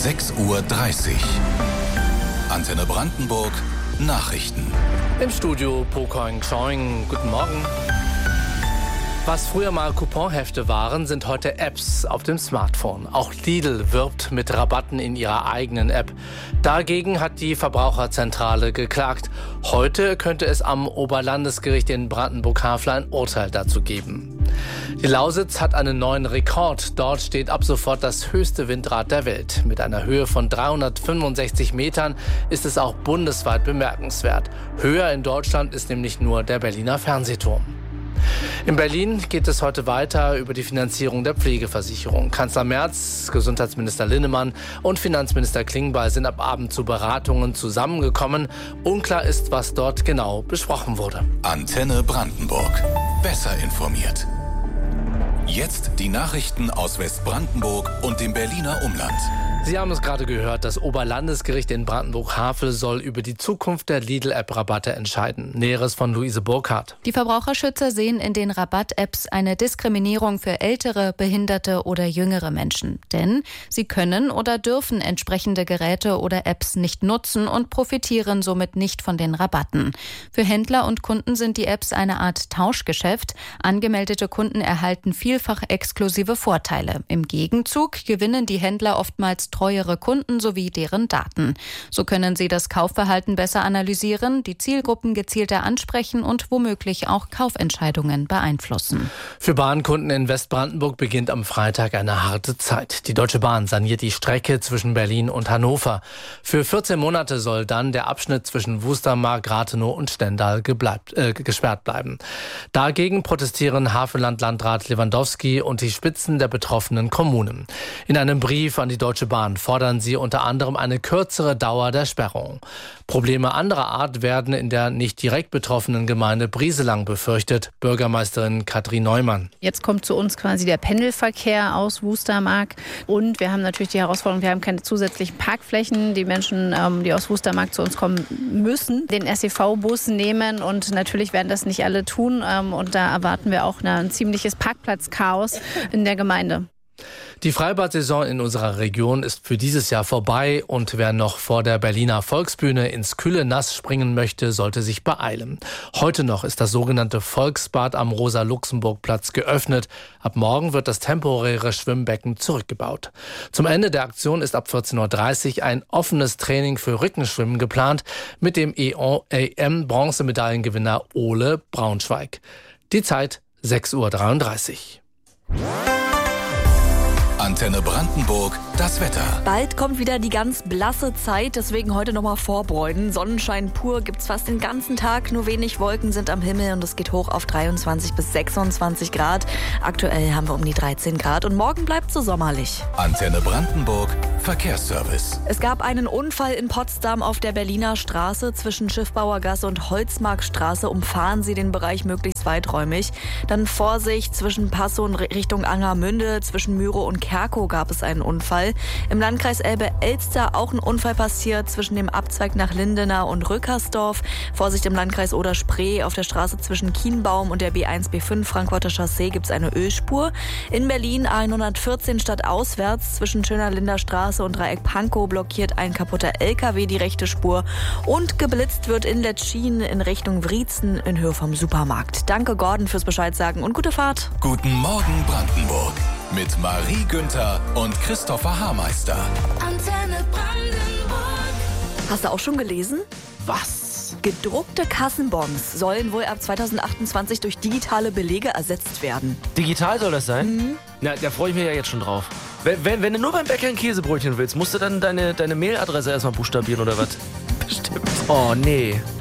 6:30 Uhr. Antenne Brandenburg Nachrichten. Im Studio Pokoing Choing. Guten Morgen. Was früher mal Couponhefte waren, sind heute Apps auf dem Smartphone. Auch Lidl wirbt mit Rabatten in ihrer eigenen App. Dagegen hat die Verbraucherzentrale geklagt. Heute könnte es am Oberlandesgericht in Brandenburg-Havel ein Urteil dazu geben. Die Lausitz hat einen neuen Rekord. Dort steht ab sofort das höchste Windrad der Welt. Mit einer Höhe von 365 Metern ist es auch bundesweit bemerkenswert. Höher in Deutschland ist nämlich nur der Berliner Fernsehturm. In Berlin geht es heute weiter über die Finanzierung der Pflegeversicherung. Kanzler Merz, Gesundheitsminister Linnemann und Finanzminister Klingbeil sind ab Abend zu Beratungen zusammengekommen. Unklar ist, was dort genau besprochen wurde. Antenne Brandenburg. Besser informiert. Jetzt die Nachrichten aus Westbrandenburg und dem Berliner Umland. Sie haben es gerade gehört, das Oberlandesgericht in Brandenburg-Havel soll über die Zukunft der Lidl-App-Rabatte entscheiden. Näheres von Luise Burkhardt. Die Verbraucherschützer sehen in den Rabatt-Apps eine Diskriminierung für ältere, behinderte oder jüngere Menschen. Denn sie können oder dürfen entsprechende Geräte oder Apps nicht nutzen und profitieren somit nicht von den Rabatten. Für Händler und Kunden sind die Apps eine Art Tauschgeschäft. Angemeldete Kunden erhalten vielfach exklusive Vorteile. Im Gegenzug gewinnen die Händler oftmals treuere Kunden sowie deren Daten. So können sie das Kaufverhalten besser analysieren, die Zielgruppen gezielter ansprechen und womöglich auch Kaufentscheidungen beeinflussen. Für Bahnkunden in Westbrandenburg beginnt am Freitag eine harte Zeit. Die Deutsche Bahn saniert die Strecke zwischen Berlin und Hannover. Für 14 Monate soll dann der Abschnitt zwischen Wustermark, Rathenow und Stendal gesperrt bleiben. Dagegen protestieren Havelland-Landrat Lewandowski und die Spitzen der betroffenen Kommunen. In einem Brief an die Deutsche Bahn fordern sie unter anderem eine kürzere Dauer der Sperrung. Probleme anderer Art werden in der nicht direkt betroffenen Gemeinde Brieselang befürchtet. Bürgermeisterin Katrin Neumann. Jetzt kommt zu uns quasi der Pendelverkehr aus Wustermark und wir haben natürlich die Herausforderung, wir haben keine zusätzlichen Parkflächen. Die Menschen, die aus Wustermark zu uns kommen, müssen den SEV-Bus nehmen und natürlich werden das nicht alle tun und da erwarten wir auch ein ziemliches Parkplatzchaos in der Gemeinde. Die Freibad-Saison in unserer Region ist für dieses Jahr vorbei und wer noch vor der Berliner Volksbühne ins kühle Nass springen möchte, sollte sich beeilen. Heute noch ist das sogenannte Volksbad am Rosa-Luxemburg-Platz geöffnet. Ab morgen wird das temporäre Schwimmbecken zurückgebaut. Zum Ende der Aktion ist ab 14:30 Uhr ein offenes Training für Rückenschwimmen geplant mit dem EM-Bronzemedaillengewinner Ole Braunschweig. Die Zeit 6:33 Uhr. Antenne Brandenburg, das Wetter. Bald kommt wieder die ganz blasse Zeit, deswegen heute nochmal vorbräunen. Sonnenschein pur gibt's fast den ganzen Tag, nur wenig Wolken sind am Himmel und es geht hoch auf 23 bis 26 Grad. Aktuell haben wir um die 13 Grad und morgen bleibt so sommerlich. Antenne Brandenburg, Verkehrsservice. Es gab einen Unfall in Potsdam auf der Berliner Straße. Zwischen Schiffbauergasse und Holzmarktstraße umfahren Sie den Bereich möglichst weiträumig. Dann Vorsicht zwischen Passow und Richtung Angermünde, zwischen Myrow und Kerkow gab es einen Unfall. Im Landkreis Elbe-Elster auch ein Unfall passiert zwischen dem Abzweig nach Lindenau und Rückersdorf. Vorsicht im Landkreis Oder-Spree. Auf der Straße zwischen Kienbaum und der B1-B5 Frankfurter Chaussee gibt es eine Ölspur. In Berlin A114 stadtauswärts zwischen Schöner-Linder Straße und Dreieck Pankow blockiert ein kaputter LKW die rechte Spur. Und geblitzt wird in Letschin in Richtung Wriezen in Höhe vom Supermarkt. Danke Gordon fürs Bescheid sagen und gute Fahrt. Guten Morgen Brandenburg. Mit Marie Günther und Christopher Haarmeister. Antenne Brandenburg. Hast du auch schon gelesen? Was? Gedruckte Kassenbons sollen wohl ab 2028 durch digitale Belege ersetzt werden. Digital soll das sein? Na, da freue ich mich ja jetzt schon drauf. Wenn du nur beim Bäcker ein Käsebrötchen willst, musst du dann deine Mailadresse erstmal buchstabieren oder was? Bestimmt. Oh, nee.